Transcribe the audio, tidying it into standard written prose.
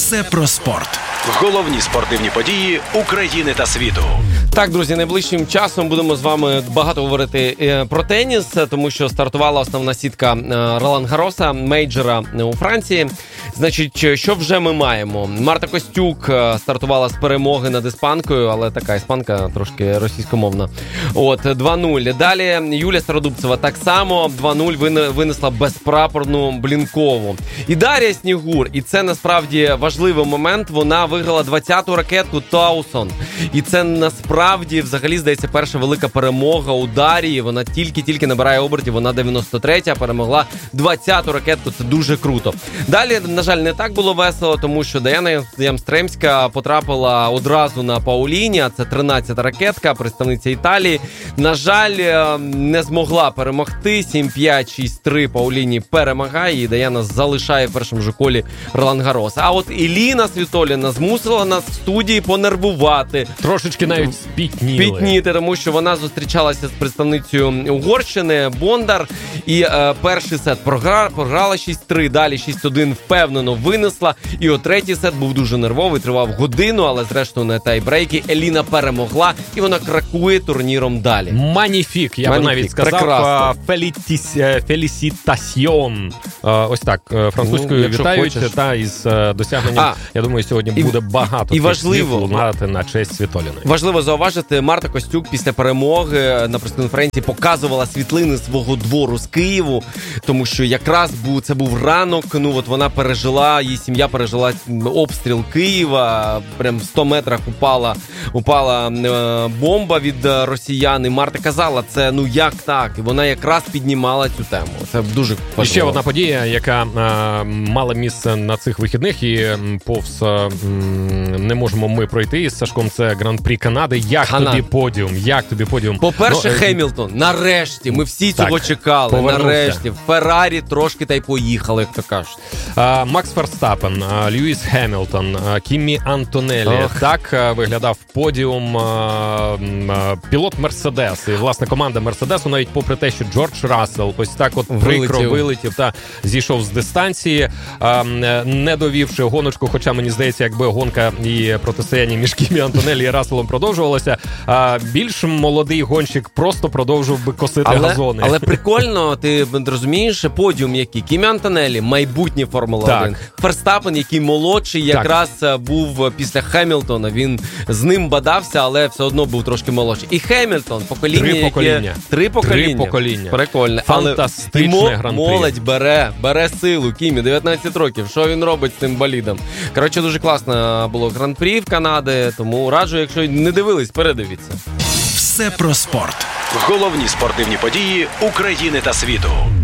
Все про спорт. Головні спортивні події України та світу. Так, друзі, найближчим часом будемо з вами багато говорити про теніс, тому що стартувала основна сітка Ролан Гарроса, мейджора у Франції. Значить, що вже ми маємо? Марта Костюк стартувала з перемоги над іспанкою, але така іспанка трошки російськомовна. 2-0. Далі Юлія Стародубцева так само 2-0 винесла безпрапорну Блінкову. І Дар'я Снігур, і це насправді важливий момент, вона виграла 20-ту ракетку Таусон. І це насправді, взагалі, здається, перша велика перемога у Дар'ї. Вона тільки набирає обертів, вона 93-я, перемогла 20-ту ракетку, це дуже круто. Далі, на жаль, не так було весело, тому що Даяна Ямстремська потрапила одразу на Пауліні, а це 13-та ракетка, представниця Італії. На жаль, не змогла перемогти, 7-5, 6-3 Пауліні перемагає, і Даяна залишає в першому же колі Ролан Гарроса. А от Іліна Світоліна змусила нас в студії понервувати. Трошечки навіть Спітніти, тому що вона зустрічалася з представницею Угорщини Бондар, і перший сет програла 6-3, далі 6-1 впевнено винесла, і от третій сет був дуже нервовий, тривав годину, але зрештою на тайбрейки Еліна перемогла, і вона кракує турніром далі. Маніфік, я би навіть сказав. Фелісітасьйон. Ось так, французькою вітають, та із досягненням, я думаю, сьогодні буде багато і важливо лунати на честь Світоліної. Важливо зауважити, Марта Костюк після перемоги на прес-конференції показувала світлини свого двору з Києву, тому що якраз це був ранок, вона пережила, її сім'я пережила обстріл Києва, прям в 100 метрах упала бомба від росіян, і Марта казала, це як так, і вона якраз піднімала цю тему. Це дуже важливо. І ще одна подія, яка мала місце на цих вихідних, і повз не можемо ми пройти із Сашком, це Гран-прі Канади. Як тобі подіум? По-перше, Хемілтон, нарешті, ми всі цього чекали, повернувся. Нарешті, в Феррарі трошки та й поїхали, як то кажуть. Макс Ферстапен, Льюіс Хемілтон, Кіммі Антонеллі. Так виглядав подіум пілот Мерседес. І, власне, команда Мерседесу, навіть попри те, що Джордж Рассел ось так от прикро вилетів та зійшов з дистанції, не довівши гоночку, хоча, мені здається, якби гонка і протистояння між Кіммі Антонеллі і Расселом продовжувалося, більш молодий гонщик просто продовжував би косити газони. Але прикольно, ти розумієш, подіум який? Кіммі Антонеллі, майбутнє Формула-1. Ферстапен, який молодший, якраз був після Хемілтона, він з ним бадався, але все одно був трошки молодший. І Хемілтон, Три покоління. Прикольно. Фантастичне гран-прі. Молодь бере силу, Кіммі, 19 років. Що він робить з цим болідом? Коротше, дуже класно було гран-прі в Канаді, тому раджу, якщо не дивились, передивіться. Все про спорт. Головні спортивні події України та світу.